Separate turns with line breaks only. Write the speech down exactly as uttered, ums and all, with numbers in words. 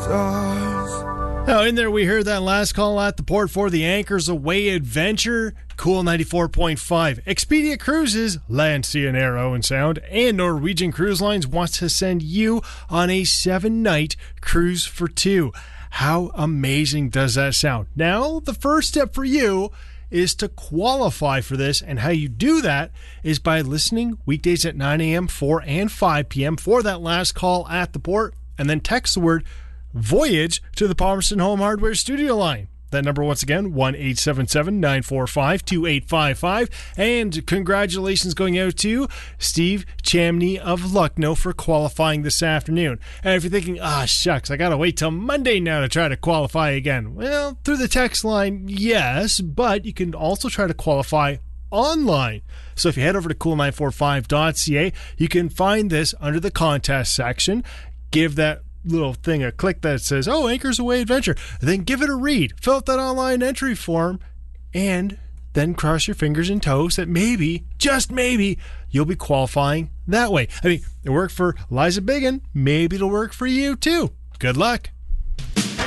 Now, in there, we heard that last call at the port for the Anchors Away Adventure, Cool ninety-four point five. Expedia Cruises, Land, Sea, and Air, Owen Sound, and Norwegian Cruise Lines wants to send you on a seven-night cruise for two. How amazing does that sound? Now, the first step for you is to qualify for this, and how you do that is by listening weekdays at nine a.m., four and five p.m. for that last call at the port, and then text the word Voyage to the Palmerston Home Hardware studio line. That number, once again, one eight seven seven, nine four five, two eight five five. And congratulations going out to Steve Chamney of Lucknow for qualifying this afternoon. And if you're thinking, ah, shucks, I got to wait till Monday now to try to qualify again. Well, through the text line, yes, but you can also try to qualify online. So if you head over to cool nine four five dot c a, you can find this under the contest section. Give that little thing a click that says, oh, Anchors Away Adventure. Then give it a read. Fill out that online entry form, and then cross your fingers and toes that maybe, just maybe, you'll be qualifying that way. I mean, it worked for Liza Biggin. Maybe it'll work for you too. Good luck.